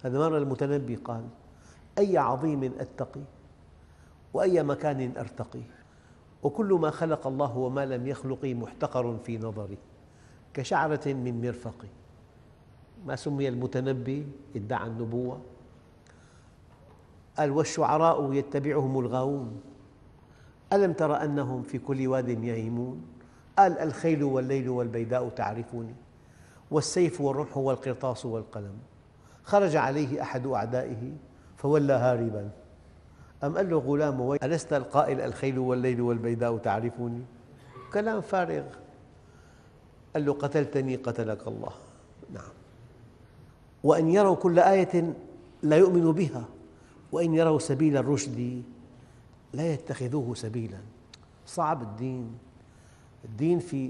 هذا مرة المتنبي قال: أي عظيم أتقي وأي مكان أرتقي، وكل ما خلق الله وما لم يخلق محتقر في نظري، كشعرة من مرفق. ما سمي المتنبي ادعى النبوة؟ قال: والشعراء يتبعهم الغاوون، ألم تر أنهم في كل واد يهيمون؟ قال: الخيل والليل والبيداء تعرفني، والسيف والرمح والقرطاس والقلم. خرج عليه أحد أعدائه فولى هاربا، أم قال له غلام: ألست القائل الخيل والليل والبيداء تعرفني؟ كلام فارغ. قال له: قتلتني قتلك الله. نعم. وأن يروا كل آية لا يؤمنوا بها، وإن يروا سبيل الرشد لا يتخذوه سبيلا. صعب الدين في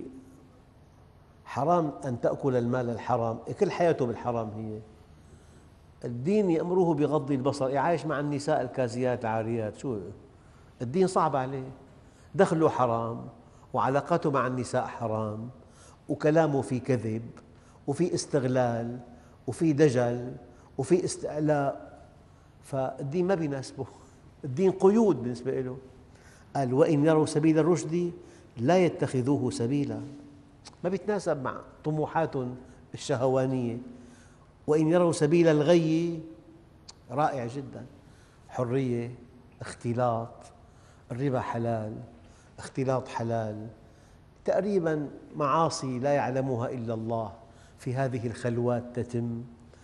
حرام أن تأكل المال الحرام، كل حياته بالحرام هي. الدين يأمره بغض البصر، عايش مع النساء الكاسيات العاريات، شو الدين صعب عليه؟ دخله حرام، وعلاقاته مع النساء حرام، وكلامه في كذب، وفي استغلال، وفي دجل، وفي استعلاء. فالدين ما بيناسبه، الدين قيود بالنسبة له. قال: وإن يروا سبيل الرشد لا يتخذوه سبيلا، ما بيتناسب مع طموحاتهم الشهوانية. وإن يروا سبيل الغي، رائع جدا، حرية، اختلاط، الربا حلال، اختلاط حلال، تقريبا معاصي لا يعلمها إلا الله في هذه الخلوات تتم،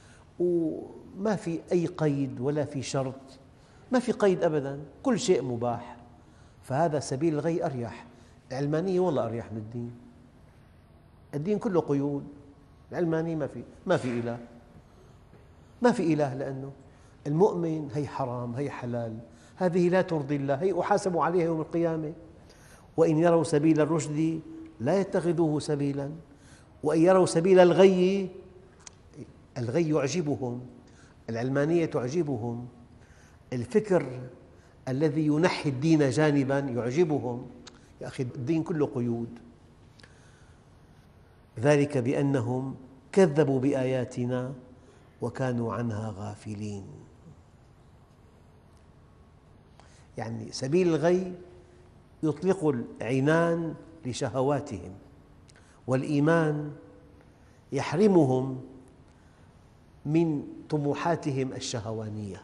وما في أي قيد ولا في شرط، ما في قيد أبدا، كل شيء مباح. فهذا سبيل الغي أريح. العلمانية والله أريح من الدين. الدين كله قيود، العلمانية ما في إله، ما في إله، لأنه المؤمن هي حرام هي حلال، هذه لا ترضي الله، هي أحاسب عليها يوم القيامة. وإن يروا سبيل الرشد لا يتخذوه سبيلا، وإن يروا سبيل الغي، الغي يعجبهم، العلمانية تعجبهم، الفكر الذي ينحي الدين جانبا يعجبهم. يا أخي الدين كله قيود. ذلك بأنهم كذبوا بآياتنا وكانوا عنها غافلين. يعني سبيل الغي يطلق العنان لشهواتهم، والإيمان يحرمهم من طموحاتهم الشهوانية.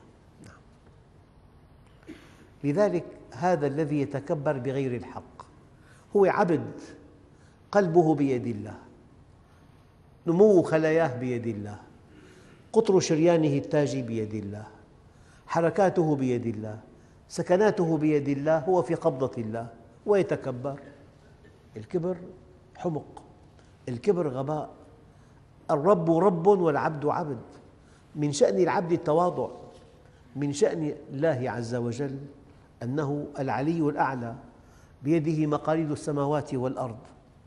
لذلك هذا الذي يتكبر بغير الحق هو عبد، قلبه بيد الله، نمو خلاياه بيد الله، قطر شريانه التاجي بيد الله، حركاته بيد الله، سكناته بيد الله، هو في قبضة الله، ويتكبر. الكبر حمق، الكبر غباء. الرب رب والعبد عبد. من شأن العبد التواضع، من شأن الله عز وجل أنه العلي الأعلى، بيده مقاليد السماوات والأرض.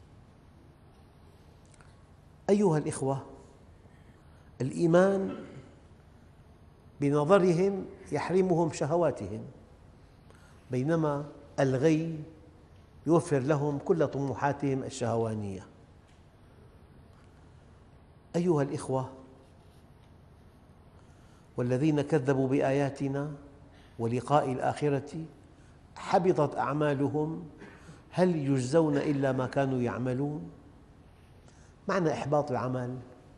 أيها الإخوة، الإيمان بنظرهم يحرمهم شهواتهم، بينما الغي يوفر لهم كل طموحاتهم الشهوانية. أيها الإخوة، والذين كذبوا بآياتنا ولقاء الآخرة حبطت أعمالهم هل يجزون إلا ما كانوا يعملون. معنى إحباط العمل،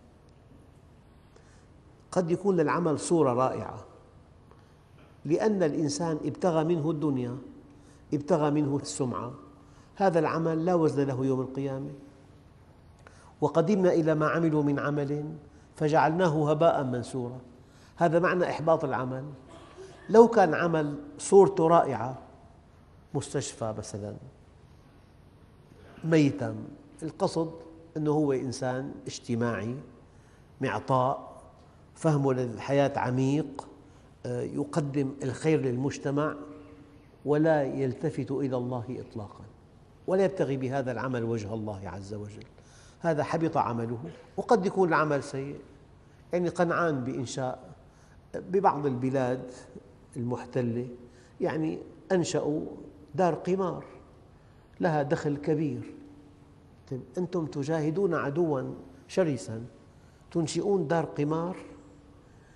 قد يكون للعمل صورة رائعة، لأن الإنسان ابتغى منه الدنيا، ابتغى منه السمعة، هذا العمل لا وزن له يوم القيامة. وقدمنا إلى ما عملوا من عمل فجعلناه هباء منثورا. هذا معنى إحباط العمل. لو كان عمل صورته رائعة، مستشفى مثلا، ميتم، القصد أنه هو إنسان اجتماعي معطاء، فهمه للحياة عميق، يقدم الخير للمجتمع ولا يلتفت إلى الله إطلاقا، ولا يبتغي بهذا العمل وجه الله عز وجل، هذا حبط عمله. وقد يكون العمل سيء، يعني قنعان بإنشاء ببعض البلاد المحتلة، يعني أنشأوا دار قمار لها دخل كبير. أنتم تجاهدون عدواً شرساً، تنشئون دار قمار